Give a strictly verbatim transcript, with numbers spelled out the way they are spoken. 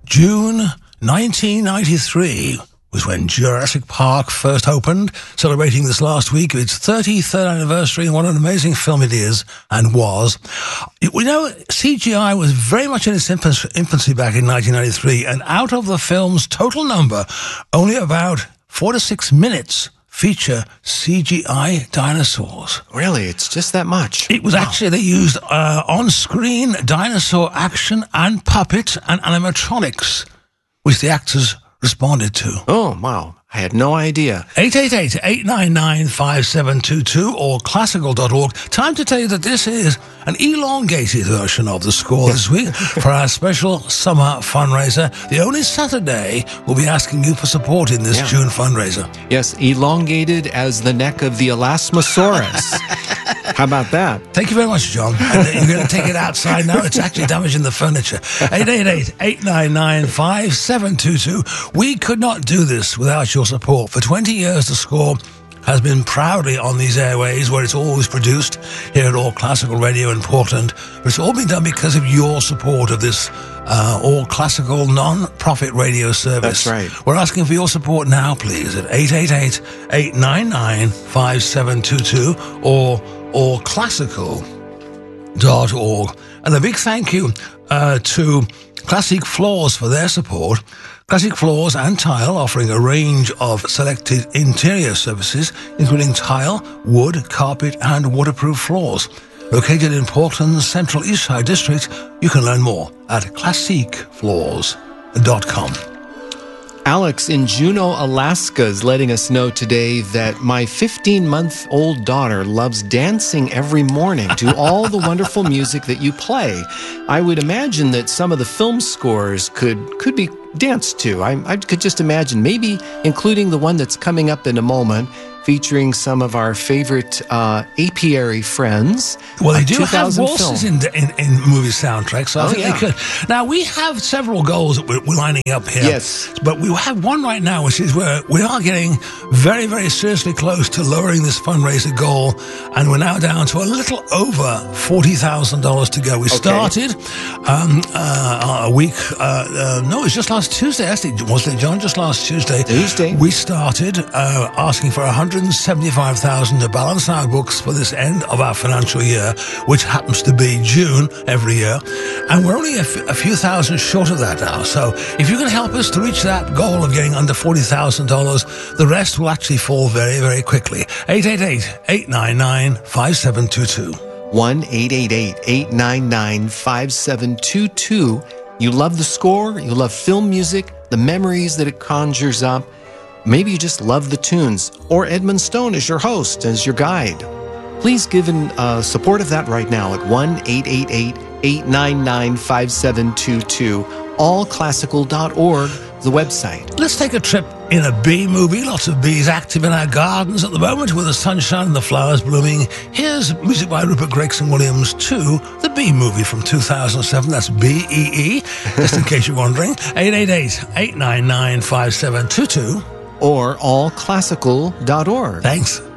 June nineteen ninety-three was when Jurassic Park first opened, celebrating this last week its thirty-third anniversary, and what an amazing film it is and was. We know C G I was very much in its infancy back in nineteen ninety-three, and out of the film's total number, only about four to six minutes feature C G I dinosaurs. Really? It's just that much? It was wow. Actually, they used uh, on-screen dinosaur action and puppet and animatronics, which the actors responded to. Oh, wow. I had no idea. eight eight eight, eight nine nine, five seven two two or classical dot org. Time to tell you that this is an elongated version of the score this week for our special summer fundraiser. The only Saturday we'll be asking you for support in this yeah. June fundraiser. Yes, elongated as the neck of the Elasmosaurus. How about that? Thank you very much, John. And you're going to take it outside now? It's actually damaging the furniture. eight eight eight, eight nine nine, five seven two two. We could not do this without your support. For twenty years, the score has been proudly on these airways where it's always produced here at All Classical Radio in Portland. But it's all been done because of your support of this uh, All Classical non-profit radio service. That's right. We're asking for your support now, please, at eight eight eight, eight nine nine, five seven two two or all classical dot org. And a big thank you uh, to Classic Floors for their support. Classic Floors and Tile, offering a range of selected interior services, including tile, wood, carpet, and waterproof floors. Located in Portland's Central East Side District, you can learn more at classic floors dot com. Alex in Juneau, Alaska is letting us know today that my fifteen-month-old daughter loves dancing every morning to all the wonderful music that you play. I would imagine that some of the film scores could could be danced to. I, I could just imagine, maybe including the one that's coming up in a moment, featuring some of our favorite uh, apiary friends. Well, they do have waltzes in, in, in movie soundtracks, so I oh, think yeah. they could. Now, we have several goals that we're, we're lining up here. Yes. But we have one right now, which is where we are getting very, very seriously close to lowering this fundraiser goal, and we're now down to a little over forty thousand dollars to go. We okay. started um, uh, a week, uh, uh, no, it was just last Tuesday, actually, wasn't it, John? Just last Tuesday. Tuesday. We started uh, asking for one hundred seventy-five thousand dollars to balance our books for this end of our financial year, which happens to be June every year. And we're only a, f- a few thousand short of that now. So if you can help us to reach that goal of getting under forty thousand dollars, the rest will actually fall very, very quickly. eight eight eight, eight nine nine, five seven two two. one eight eight eight, eight nine nine, five seven two two. You love the score, you love film music, the memories that it conjures up. Maybe you just love the tunes, or Edmund Stone is your host, as your guide. Please give in uh, support of that right now at one eight eight eight, eight nine nine, five seven two two, all classical dot org, the website. Let's take a trip in a bee movie. Lots of bees active in our gardens at the moment with the sunshine and the flowers blooming. Here's music by Rupert Gregson Williams to the Bee Movie from two thousand seven. That's B E E, just in case you're wondering. eight eight eight, eight nine nine, five seven two two. Or all classical dot org. Thanks.